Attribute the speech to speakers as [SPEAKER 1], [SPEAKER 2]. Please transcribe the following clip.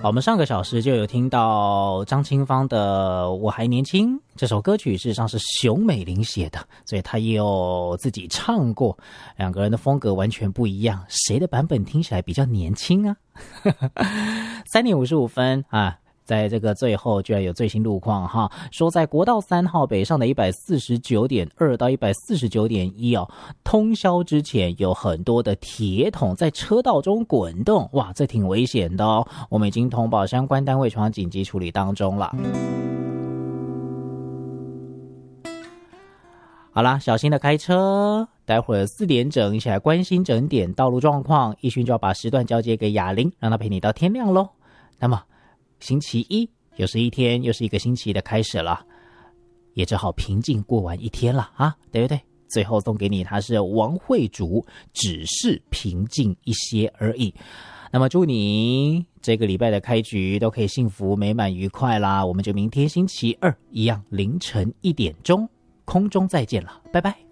[SPEAKER 1] 我们上个小时就有听到张清芳的《我还年轻》这首歌曲，事实上是熊美玲写的，所以她也有自己唱过，两个人的风格完全不一样，谁的版本听起来比较年轻啊？3:55啊，在这个最后居然有最新路况哈，说在国道3号北上的149.2到149.1哦，通宵之前有很多的铁桶在车道中滚动，哇，这挺危险的哦。我们已经通报相关单位传紧急处理当中了。好啦，小心的开车，待会儿4点整一起来关心整点道路状况，奕迅就要把时段交接给雅玲，让她陪你到天亮咯。那么星期一又是一天，又是一个星期的开始了，也只好平静过完一天了啊，对不对？最后送给你，他是王慧竹，只是平静一些而已。那么祝你这个礼拜的开局都可以幸福美满愉快啦，我们就明天星期二一样凌晨1点钟空中再见了，拜拜。